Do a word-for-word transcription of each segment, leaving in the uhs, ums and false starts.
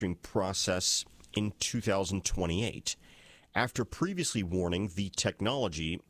process in two thousand twenty-eight, after previously warning the technology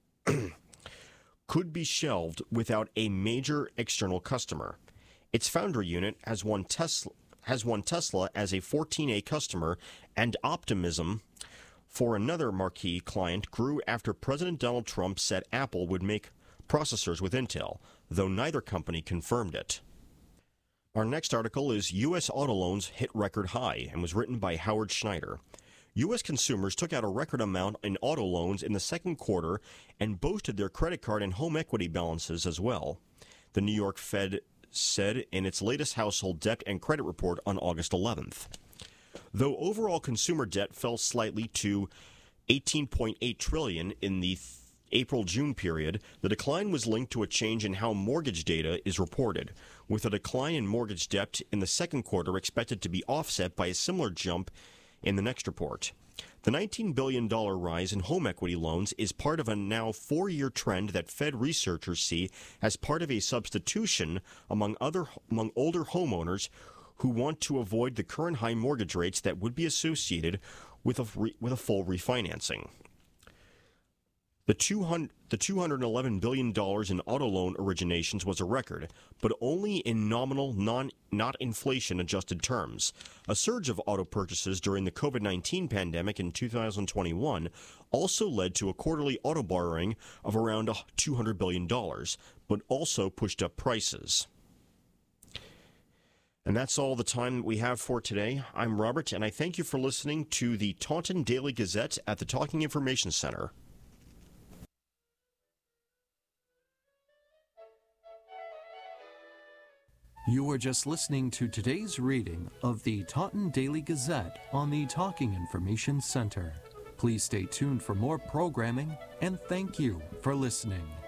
could be shelved without a major external customer. Its foundry unit has won Tesla, has won Tesla as a fourteen A customer, and optimism for another marquee client grew after President Donald Trump said Apple would make processors with Intel, though neither company confirmed it. Our next article is U S auto loans hit record high and was written by Howard Schneider. U S consumers took out a record amount in auto loans in the second quarter and boosted their credit card and home equity balances as well, the New York Fed said in its latest household debt and credit report on August eleventh. Though overall consumer debt fell slightly to eighteen point eight trillion dollars in the April-June period, the decline was linked to a change in how mortgage data is reported, with a decline in mortgage debt in the second quarter expected to be offset by a similar jump in the next report. The nineteen billion dollars rise in home equity loans is part of a now four-year trend that Fed researchers see as part of a substitution among other among older homeowners who want to avoid the current high mortgage rates that would be associated with a re, with a full refinancing. The two hundred eleven billion dollars in auto loan originations was a record, but only in nominal, non, not inflation-adjusted terms. A surge of auto purchases during the COVID nineteen pandemic in two thousand twenty-one also led to a quarterly auto borrowing of around two hundred billion dollars, but also pushed up prices. And that's all the time we have for today. I'm Robert, and I thank you for listening to the Taunton Daily Gazette at the Talking Information Center. You were just listening to today's reading of the Taunton Daily Gazette on the Talking Information Center. Please stay tuned for more programming, and thank you for listening.